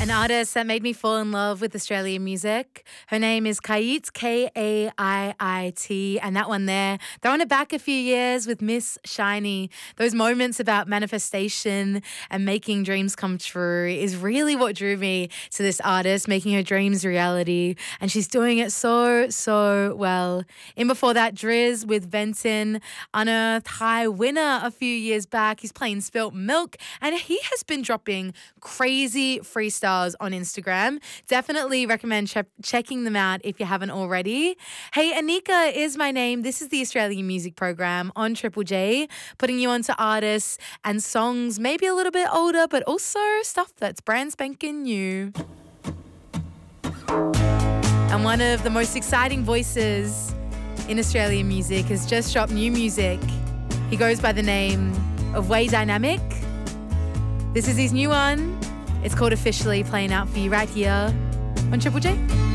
An artist that made me fall in love with Australian music. Her name is Kaiit, K-A-I-I-T, and that one there, throwing it back a few years with Miss Shiny. Those moments about manifestation and making dreams come true is really what drew me to this artist, making her dreams reality, and she's doing it so well. In before that, Driz with Venton, Unearthed High winner a few years back. He's playing Spilt Milk, and he has been dropping crazy freestyles on Instagram. Definitely recommend checking them out if you haven't already. Hey, Anika is my name. This is the Australian Music Program on Triple J, putting you onto artists and songs maybe a little bit older, but also stuff that's brand spanking new. And one of the most exciting voices in Australian music has just dropped new music. He goes by the name of Way Dynamic. This is his new one. It's called Officially, playing out for you right here on Triple J.